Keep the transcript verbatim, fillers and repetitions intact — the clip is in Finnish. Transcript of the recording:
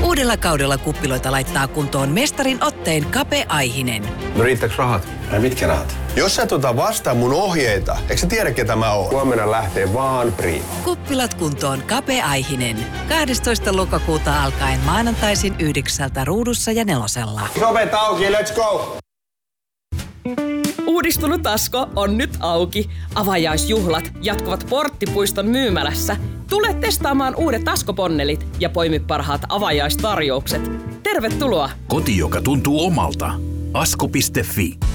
Uudella kaudella kuppiloita laittaa kuntoon mestarin otteen Kape Aihinen. No riittääkö rahat? Ai mitkä rahat? Jos sä et ota vastaan mun ohjeita, eikö sä tiedä ketä mä oon? Huomenna lähtee vaan Prima. Kuppilat kuntoon Kape Aihinen. kahdestoista lokakuuta alkaen maanantaisin yhdeksältä Ruudussa ja Nelosella. Ovet auki, let's go! Uudistunut Asko on nyt auki. Avajaisjuhlat jatkuvat Porttipuiston myymälässä. Tule testaamaan uudet Asko-ponnelit ja poimi parhaat avajaistarjoukset. Tervetuloa! Koti, joka tuntuu omalta. asko piste fi